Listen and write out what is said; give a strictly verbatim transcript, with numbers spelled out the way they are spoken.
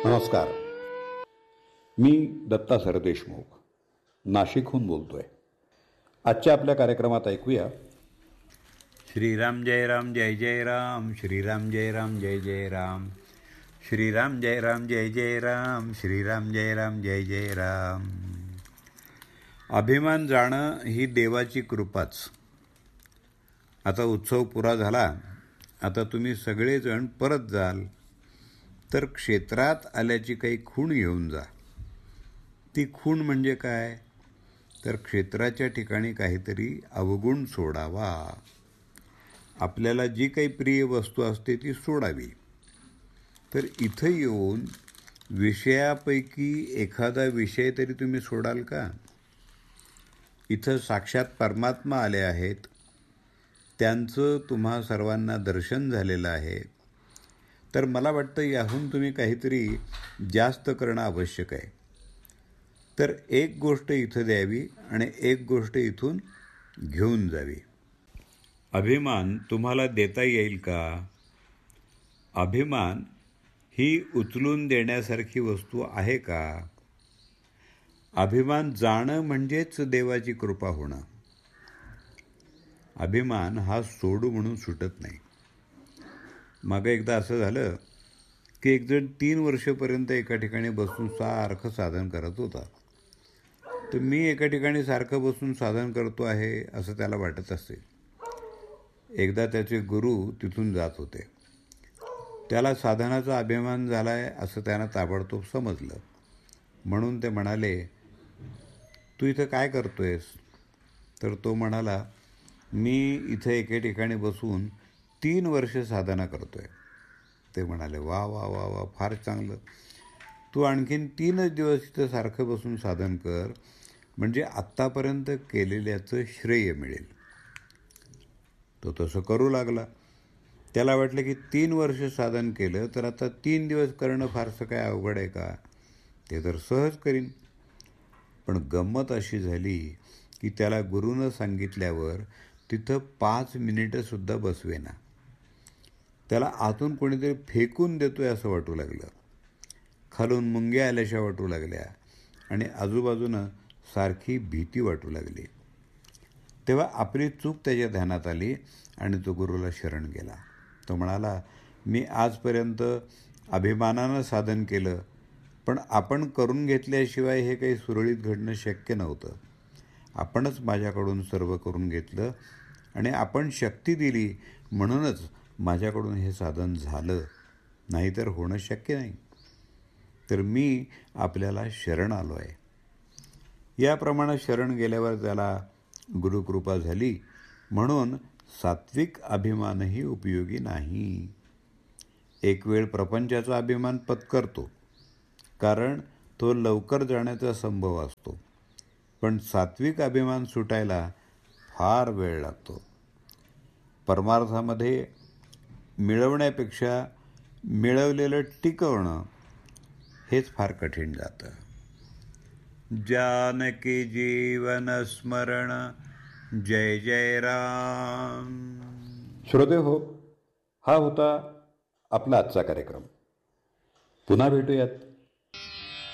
नमस्कार. मी दत्ता सरदेशमुख नाशिकहून बोलतोय. आजच्या आपल्या कार्यक्रमात ऐकूया श्रीराम जय राम जय जय राम, श्रीराम जय राम जय जय राम, श्रीराम जय राम जय जय राम, श्रीराम जय राम जय जय राम. अभिमान जाणं ही देवाची कृपाच. आता उत्सव पुरा झाला, आता तुम्ही सगळेजण परत जाल तर क्षेत्रात आल्याची काही खूण घेऊन जा. ती खूण म्हणजे काय तर क्षेत्राच्या ठिकाणी काहीतरी अवगुण सोडावा. आपल्याला जी काही प्रिय वस्तू असते ती सोडावी. तर इथं येऊन विषयापैकी एखादा विषय तरी तुम्ही सोडाल का? इथं साक्षात परमात्मा आले आहेत, त्यांचं तुम्हा सर्वांना दर्शन झालेलं आहे. तर मला वाटतं याहून तुम्ही काहीतरी जास्त करणं आवश्यक आहे. तर एक गोष्ट इथं द्यावी आणि एक गोष्ट इथून घेऊन जावी. अभिमान तुम्हाला देता येईल का? अभिमान ही उचलून देण्यासारखी वस्तू आहे का? अभिमान जाणं म्हणजेच देवाची कृपा होणं. अभिमान हा सोडू म्हणून सुटत नाही. मागं एकदा असं झालं की एक जण तीन वर्षापर्यंत एका ठिकाणी बसून सारखं साधन करत होता. तर मी एका ठिकाणी सारखं बसून साधन करतो आहे असं त्याला वाटत असेल. एकदा त्याचे गुरु तिथून जात होते. त्याला साधनाचा अभिमान झाला आहे असं त्यांना ताबडतोब समजलं. म्हणून ते म्हणाले, तू इथं काय करतोयस? तर तो म्हणाला, मी इथं एके ठिकाणी बसून तीन वर्ष साधना करतोय. ते म्हणाले, वा वा वा वा फार चांगलं. तू आणखीन तीनच दिवस इथं सारखं बसून साधन कर, म्हणजे आत्तापर्यंत केलेल्याचं श्रेय मिळेल. तो तसं करू लागला. त्याला वाटलं की तीन वर्ष साधन केलं तर आता तीन दिवस करणं फारसं काय अवघड आहे का? ते तर सहज करीन. पण गंमत अशी झाली की त्याला गुरुनं सांगितल्यावर तिथं पाच मिनिटंसुद्धा बसवेना. त्याला आतून कोणीतरी फेकून देतोय असं वाटू लागलं. खालून मुंग्या आल्याशा वाटू लागल्या आणि आजूबाजूनं सारखी भीती वाटू लागली. तेव्हा आपली चूक त्याच्या ध्यानात आली आणि तो गुरुला शरण गेला. तो म्हणाला, मी आजपर्यंत अभिमानानं साधन केलं, पण आपण करून घेतल्याशिवाय हे काही सुरळीत घडणं शक्य नव्हतं. आपणच माझ्याकडून सर्व करून घेतलं आणि आपण शक्ती दिली म्हणूनच माझ्याकडून हे साधन झालं, नाहीतर होणं शक्य नाही. तर मी आपल्याला शरण आलो आहे. याप्रमाणे शरण गेल्यावर त्याला गुरुकृपा झाली. म्हणून सात्विक अभिमानही उपयोगी नाही. एक वेळ प्रपंचाचा अभिमान पत्करतो, कारण तो लवकर जाण्याचा संभव असतो. पण सात्विक अभिमान सुटायला फार वेळ लागतो. परमार्थामध्ये मिळवण्यापेक्षा मिळवलेलं टिकवणं हेच फार कठीण जातं. जानकी जीवन स्मरण जय जय राम. श्रोते हो, हा होता आपला आजचा कार्यक्रम. पुन्हा भेटूयात